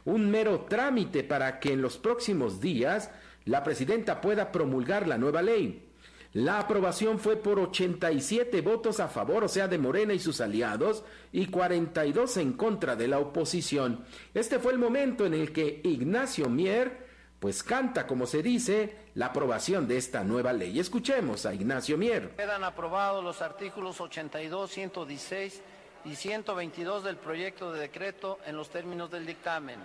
un mero trámite para que en los próximos días la presidenta pueda promulgar la nueva ley. La aprobación fue por 87 votos a favor, o sea, de Morena y sus aliados, y 42 en contra de la oposición. Este fue el momento en el que Ignacio Mier, pues canta, como se dice, la aprobación de esta nueva ley. Escuchemos a Ignacio Mier. Quedan aprobados los artículos 82, 116 y 122 del proyecto de decreto en los términos del dictamen.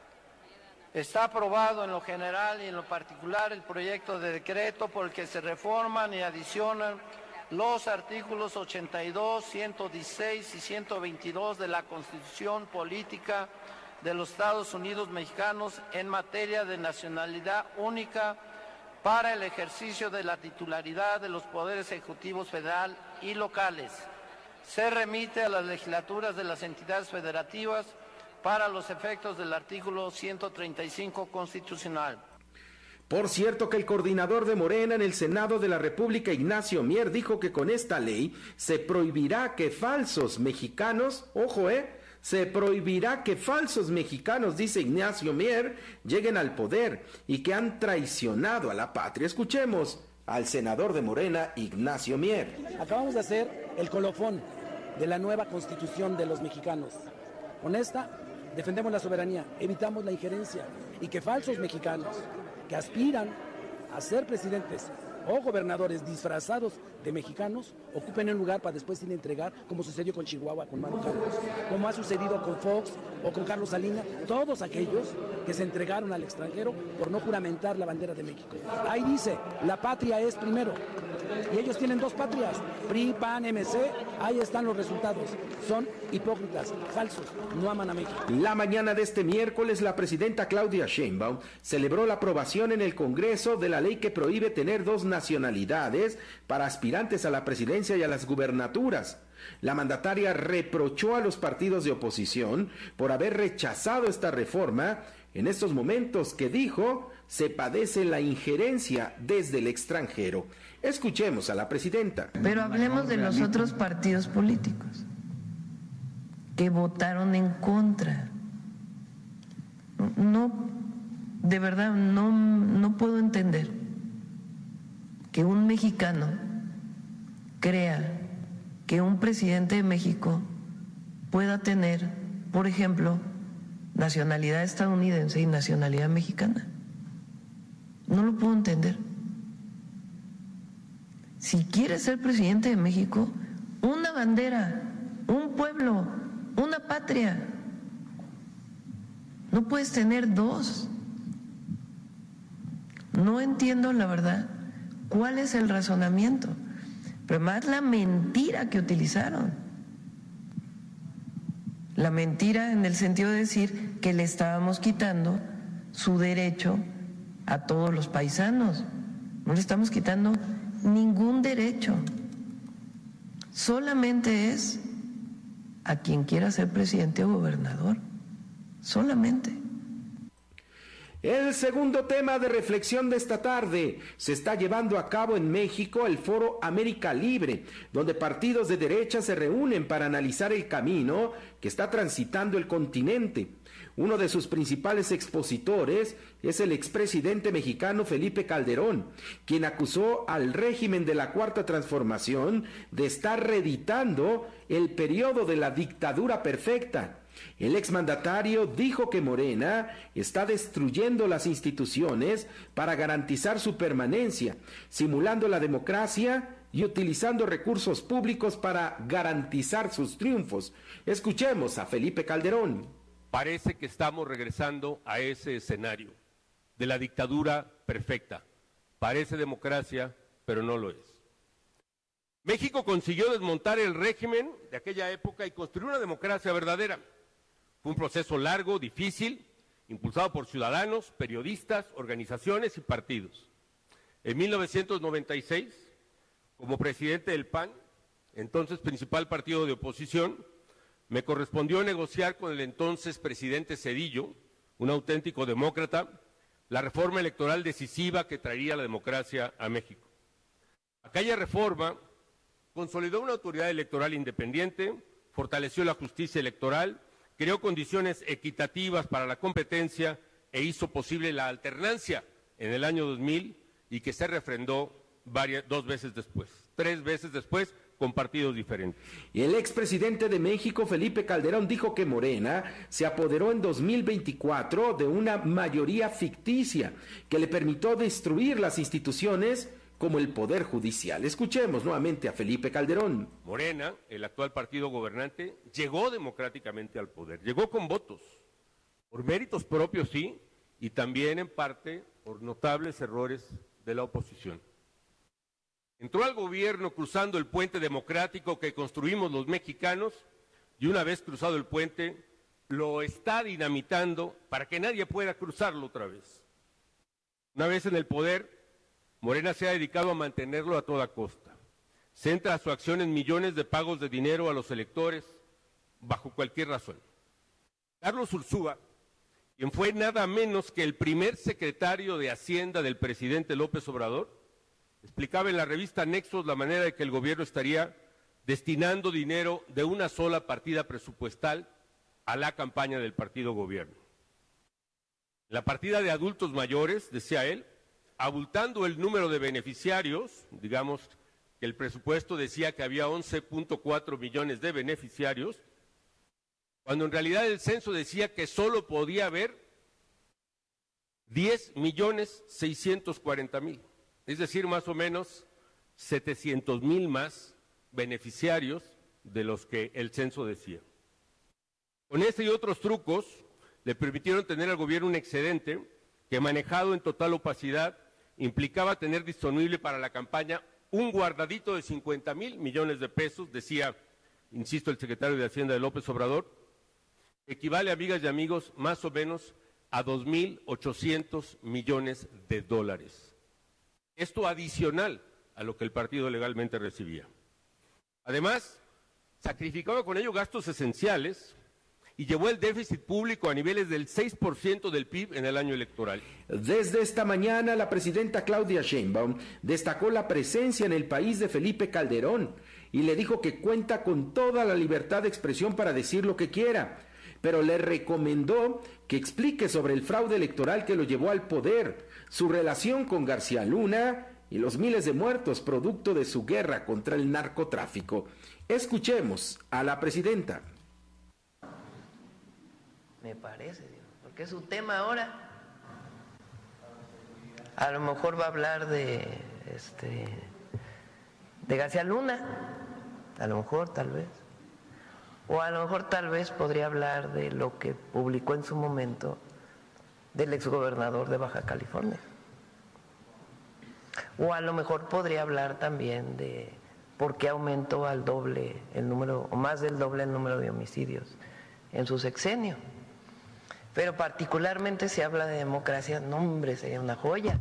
Está aprobado en lo general y en lo particular el proyecto de decreto por el que se reforman y adicionan los artículos 82, 116 y 122 de la Constitución Política de los Estados Unidos Mexicanos en materia de nacionalidad única para el ejercicio de la titularidad de los poderes ejecutivos federal y locales. Se remite a las legislaturas de las entidades federativas para los efectos del artículo 135 constitucional. Por cierto que el coordinador de Morena en el Senado de la República, Ignacio Mier, dijo que con esta ley se prohibirá que falsos mexicanos, se prohibirá que falsos mexicanos, dice Ignacio Mier, lleguen al poder y que han traicionado a la patria. Escuchemos al senador de Morena, Ignacio Mier. Acabamos de hacer el colofón de la nueva constitución de los mexicanos. Con esta defendemos la soberanía, evitamos la injerencia y que falsos mexicanos que aspiran a ser presidentes o gobernadores disfrazados de mexicanos ocupen un lugar para después ir a entregar, como sucedió con Chihuahua, con Maru Campos, como ha sucedido con Fox o con Carlos Salinas, todos aquellos que se entregaron al extranjero por no juramentar la bandera de México. Ahí dice, la patria es primero, y ellos tienen dos patrias, PRI, PAN, MC, ahí están los resultados. Son hipócritas, falsos, no aman a México. La mañana de este miércoles, la presidenta Claudia Sheinbaum celebró la aprobación en el Congreso de la ley que prohíbe tener dos nacionalidades para aspirantes a la presidencia y a las gubernaturas. La mandataria reprochó a los partidos de oposición por haber rechazado esta reforma en estos momentos que dijo se padece la injerencia desde el extranjero. Escuchemos a la presidenta. Pero hablemos de los otros partidos políticos que votaron en contra. No, de verdad, no puedo entender que un mexicano crea que un presidente de México pueda tener, por ejemplo, nacionalidad estadounidense y nacionalidad mexicana. No lo puedo entender. Si quieres ser presidente de México, una bandera, un pueblo, una patria. No puedes tener dos. No entiendo, la verdad, cuál es el razonamiento. Pero más la mentira que utilizaron. La mentira en el sentido de decir que le estábamos quitando su derecho a todos los paisanos. No le estamos quitando ningún derecho. Solamente es a quien quiera ser presidente o gobernador. Solamente. El segundo tema de reflexión de esta tarde: se está llevando a cabo en México el Foro América Libre, donde partidos de derecha se reúnen para analizar el camino que está transitando el continente. Uno de sus principales expositores es el expresidente mexicano Felipe Calderón, quien acusó al régimen de la Cuarta Transformación de estar reeditando el periodo de la dictadura perfecta. El exmandatario dijo que Morena está destruyendo las instituciones para garantizar su permanencia, simulando la democracia y utilizando recursos públicos para garantizar sus triunfos. Escuchemos a Felipe Calderón. Parece que estamos regresando a ese escenario de la dictadura perfecta. Parece democracia, pero no lo es. México consiguió desmontar el régimen de aquella época y construir una democracia verdadera. Fue un proceso largo, difícil, impulsado por ciudadanos, periodistas, organizaciones y partidos. En 1996, como presidente del PAN, entonces principal partido de oposición, me correspondió negociar con el entonces presidente Zedillo, un auténtico demócrata, la reforma electoral decisiva que traería la democracia a México. Aquella reforma consolidó una autoridad electoral independiente, fortaleció la justicia electoral, creó condiciones equitativas para la competencia e hizo posible la alternancia en el año 2000 y que se refrendó tres veces después, con partidos diferentes. Y el expresidente de México, Felipe Calderón, dijo que Morena se apoderó en 2024 de una mayoría ficticia que le permitió destruir las instituciones como el Poder Judicial. Escuchemos nuevamente a Felipe Calderón. Morena, el actual partido gobernante, llegó democráticamente al poder, llegó con votos, por méritos propios sí, y también en parte por notables errores de la oposición. Entró al gobierno cruzando el puente democrático que construimos los mexicanos y una vez cruzado el puente lo está dinamitando para que nadie pueda cruzarlo otra vez. Una vez en el poder, Morena se ha dedicado a mantenerlo a toda costa. Centra su acción en millones de pagos de dinero a los electores bajo cualquier razón. Carlos Ursúa, quien fue nada menos que el primer secretario de Hacienda del presidente López Obrador, explicaba en la revista Nexos la manera de que el gobierno estaría destinando dinero de una sola partida presupuestal a la campaña del partido gobierno. La partida de adultos mayores, decía él, abultando el número de beneficiarios, digamos que el presupuesto decía que había 11.4 millones de beneficiarios, cuando en realidad el censo decía que solo podía haber 10.640.000. Es decir, más o menos 700,000 más beneficiarios de los que el censo decía. Con este y otros trucos le permitieron tener al gobierno un excedente que, manejado en total opacidad, implicaba tener disponible para la campaña un guardadito de 50,000 millones de pesos, decía, insisto, el secretario de Hacienda de López Obrador, equivale, amigas y amigos, más o menos a 2.800 millones de dólares. Esto adicional a lo que el partido legalmente recibía. Además, sacrificaba con ello gastos esenciales y llevó el déficit público a niveles del 6% del PIB en el año electoral. Desde esta mañana, la presidenta Claudia Sheinbaum destacó la presencia en el país de Felipe Calderón y le dijo que cuenta con toda la libertad de expresión para decir lo que quiera, pero le recomendó que explique sobre el fraude electoral que lo llevó al poder, su relación con García Luna y los miles de muertos producto de su guerra contra el narcotráfico. Escuchemos a la presidenta. Me parece, porque es su tema ahora. A lo mejor va a hablar de García Luna, a lo mejor, tal vez. O a lo mejor tal vez podría hablar de lo que publicó en su momento del exgobernador de Baja California. O a lo mejor podría hablar también de por qué aumentó al doble el número, o más del doble el número de homicidios en su sexenio. Pero particularmente si habla de democracia, no hombre, sería una joya.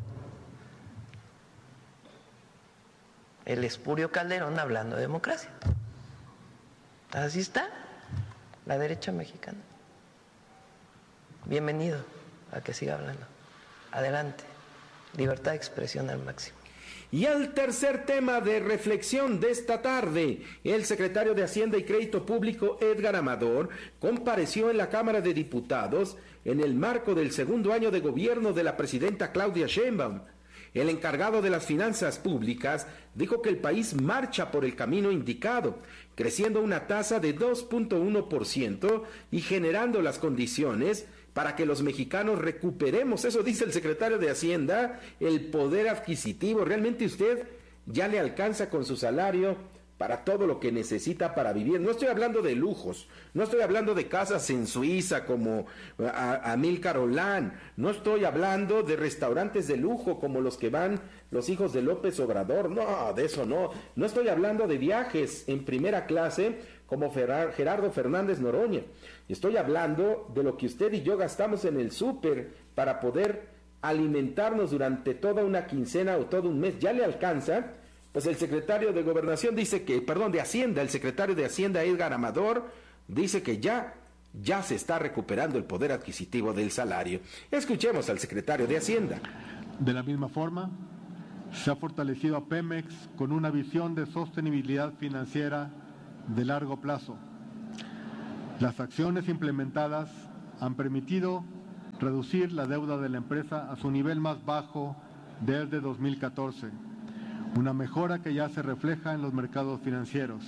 El espurio Calderón hablando de democracia. Así está la derecha mexicana. Bienvenido a que siga hablando. Adelante. Libertad de expresión al máximo. Y el tercer tema de reflexión de esta tarde, el secretario de Hacienda y Crédito Público, Edgar Amador, compareció en la Cámara de Diputados en el marco del segundo año de gobierno de la presidenta Claudia Sheinbaum. El encargado de las finanzas públicas dijo que el país marcha por el camino indicado, creciendo una tasa de 2.1% y generando las condiciones para que los mexicanos recuperemos, eso dice el secretario de Hacienda, el poder adquisitivo. ¿Realmente usted ya le alcanza con su salario para todo lo que necesita para vivir? No estoy hablando de lujos, no estoy hablando de casas en Suiza como Amílcar Olán, no estoy hablando de restaurantes de lujo como los que van los hijos de López Obrador, no, de eso no estoy hablando de viajes en primera clase como Gerardo Fernández Noroña, estoy hablando de lo que usted y yo gastamos en el súper para poder alimentarnos durante toda una quincena o todo un mes. ¿Ya le alcanza? Pues el secretario de Gobernación dice que, de Hacienda, el secretario de Hacienda, Edgar Amador, dice que ya se está recuperando el poder adquisitivo del salario. Escuchemos al secretario de Hacienda. De la misma forma, se ha fortalecido a Pemex con una visión de sostenibilidad financiera de largo plazo. Las acciones implementadas han permitido reducir la deuda de la empresa a su nivel más bajo desde 2014, una mejora que ya se refleja en los mercados financieros.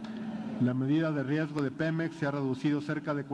La medida de riesgo de Pemex se ha reducido cerca de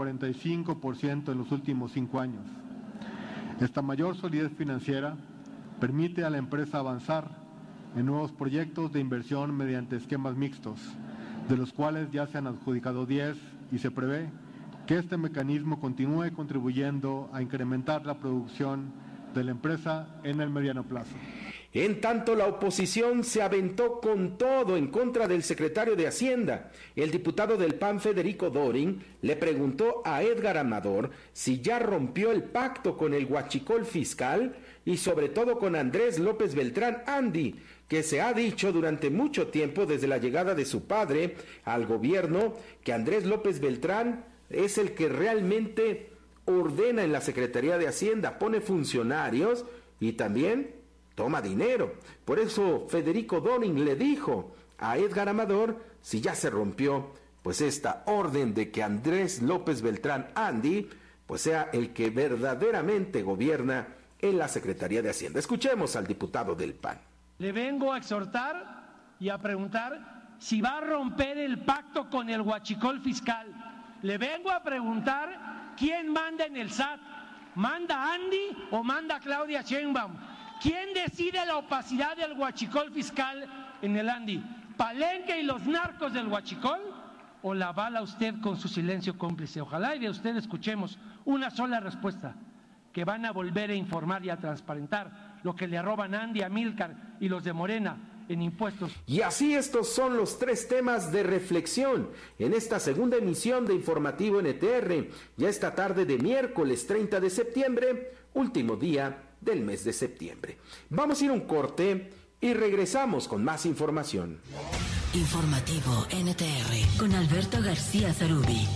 45% en los últimos 5 años. Esta mayor solidez financiera permite a la empresa avanzar en nuevos proyectos de inversión mediante esquemas mixtos, de los cuales ya se han adjudicado 10 y se prevé que este mecanismo continúe contribuyendo a incrementar la producción de la empresa en el mediano plazo. En tanto, la oposición se aventó con todo en contra del secretario de Hacienda. El diputado del PAN, Federico Dorin, le preguntó a Edgar Amador si ya rompió el pacto con el huachicol fiscal y sobre todo con Andrés López Beltrán Andy, que se ha dicho durante mucho tiempo desde la llegada de su padre al gobierno que Andrés López Beltrán es el que realmente ordena en la Secretaría de Hacienda, pone funcionarios y también toma dinero. Por eso Federico Dorin le dijo a Edgar Amador si ya se rompió pues esta orden de que Andrés López Beltrán Andy pues sea el que verdaderamente gobierna en la Secretaría de Hacienda. Escuchemos al diputado del PAN. Le vengo a exhortar y a preguntar si va a romper el pacto con el huachicol fiscal. Le vengo a preguntar quién manda en el SAT. ¿Manda Andy o manda Claudia Sheinbaum? ¿Quién decide la opacidad del huachicol fiscal en el Andy? ¿Palenque y los narcos del huachicol? ¿O la avala usted con su silencio cómplice? Ojalá y de usted escuchemos una sola respuesta, que van a volver a informar y a transparentar lo que le roban Andy, Amílcar y los de Morena en impuestos. Y así estos son los 3 temas de reflexión en esta segunda emisión de Informativo NTR, ya esta tarde de miércoles 30 de septiembre, último día del mes de septiembre. Vamos a ir a un corte y regresamos con más información. Informativo NTR con Alberto García Zarubi.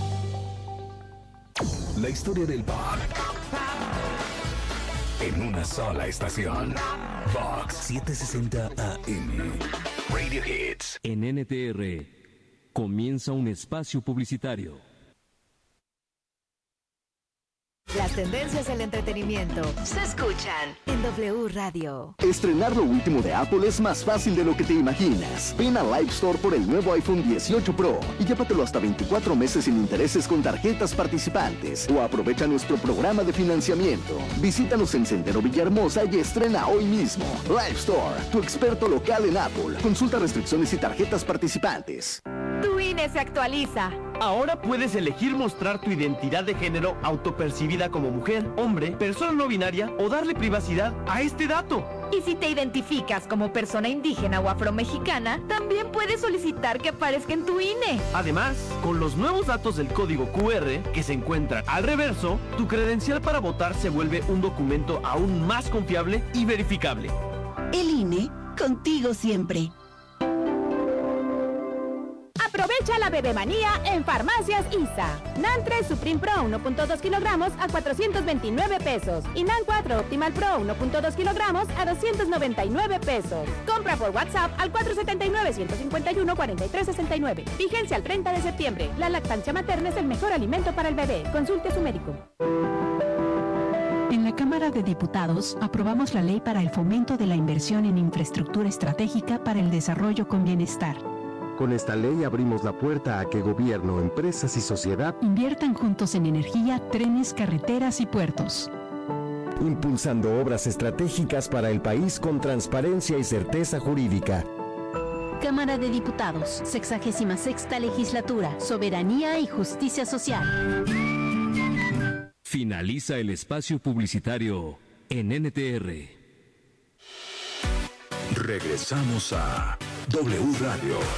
La historia del pop en una sola estación. Vox 760 AM. Radio Hits. En NTR comienza un espacio publicitario. Las tendencias del entretenimiento se escuchan en W Radio. Estrenar lo último de Apple es más fácil de lo que te imaginas. Ven a Live Store por el nuevo iPhone 18 Pro y llévatelo hasta 24 meses sin intereses con tarjetas participantes o aprovecha nuestro programa de financiamiento. Visítanos en Sendero Villahermosa y estrena hoy mismo. Live Store, tu experto local en Apple. Consulta restricciones y tarjetas participantes. Tu INE se actualiza. Ahora puedes elegir mostrar tu identidad de género autopercibida como mujer, hombre, persona no binaria o darle privacidad a este dato. Y si te identificas como persona indígena o afromexicana, también puedes solicitar que aparezca en tu INE. Además, con los nuevos datos del código QR que se encuentran al reverso, tu credencial para votar se vuelve un documento aún más confiable y verificable. El INE, contigo siempre. Aprovecha la bebemanía en Farmacias ISA. NAN 3 Supreme Pro 1.2 kilogramos a 429 pesos. Y NAN 4 Optimal Pro 1.2 kilogramos a 299 pesos. Compra por WhatsApp al 479-151-4369. Vigencia al 30 de septiembre. La lactancia materna es el mejor alimento para el bebé. Consulte a su médico. En la Cámara de Diputados aprobamos la ley para el fomento de la inversión en infraestructura estratégica para el desarrollo con bienestar. Con esta ley abrimos la puerta a que gobierno, empresas y sociedad inviertan juntos en energía, trenes, carreteras y puertos. Impulsando obras estratégicas para el país con transparencia y certeza jurídica. Cámara de Diputados, 66ª Legislatura, Soberanía y Justicia Social. Finaliza el espacio publicitario en NTR. Regresamos a W Radio.